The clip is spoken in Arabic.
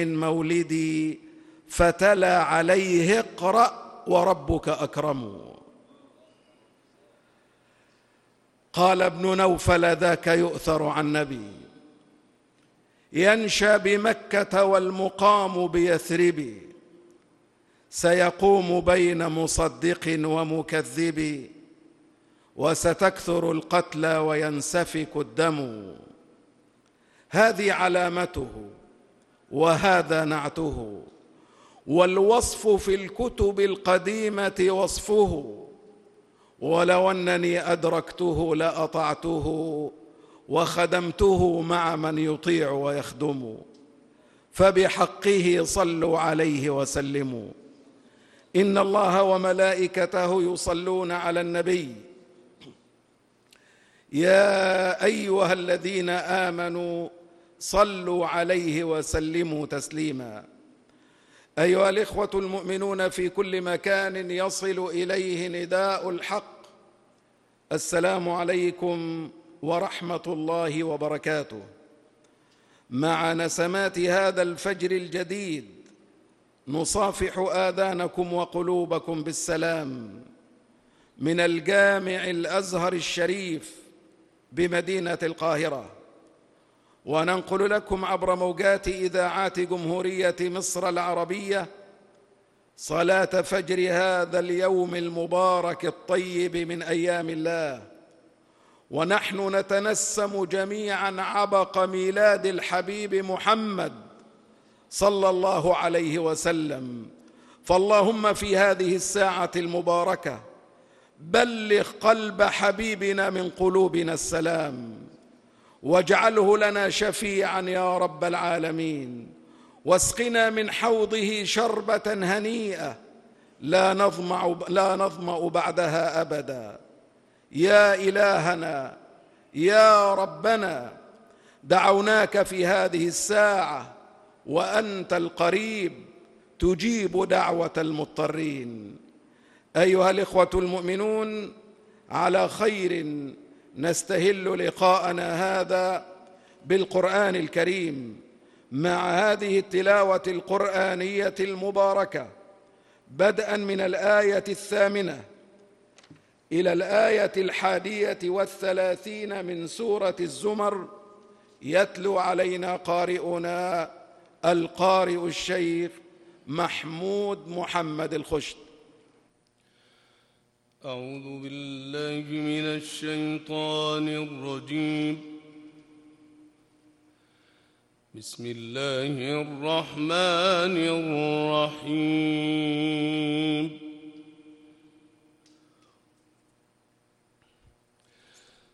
من مولدي فتلا عليه اقرأ وربك أكرم. قال ابن نوفل ذاك يؤثر عن نبي ينشأ بمكة والمقام بيثرب، سيقوم بين مصدق ومكذب، وستكثر القتلى وينسفك الدم. هذه علامته وهذا نعته، والوصف في الكتب القديمة وصفه، ولو أنني أدركته لأطعته وخدمته مع من يطيع ويخدم، فبحقه صلوا عليه وسلموا. إن الله وملائكته يصلون على النبي يا أيها الذين آمنوا صلوا عليه وسلموا تسليما. أيها الإخوة المؤمنون في كل مكان يصل إليه نداء الحق، السلام عليكم ورحمة الله وبركاته. مع نسمات هذا الفجر الجديد نصافح آذانكم وقلوبكم بالسلام من الجامع الأزهر الشريف بمدينة القاهرة، وننقل لكم عبر موجات إذاعات جمهورية مصر العربية صلاة فجر هذا اليوم المبارك الطيب من أيام الله، ونحن نتنسم جميعا عبق ميلاد الحبيب محمد صلى الله عليه وسلم. فاللهم في هذه الساعة المباركة بلغ قلب حبيبنا من قلوبنا السلام، واجعله لنا شفيعا يا رب العالمين، واسقنا من حوضه شربة هنيئة لا نظمأ بعدها أبدا. يا إلهنا يا ربنا، دعوناك في هذه الساعة وأنت القريب تجيب دعوة المضطرين. أيها الإخوة المؤمنون، على خير نستهل لقاءنا هذا بالقرآن الكريم مع هذه التلاوة القرآنية المباركة، بدءا من الآية 8 إلى الآية 31 من سورة الزمر. يتلو علينا قارئنا القارئ الشيخ محمود محمد الخشت. أعوذ بالله من الشيطان الرجيم. بسم الله الرحمن الرحيم.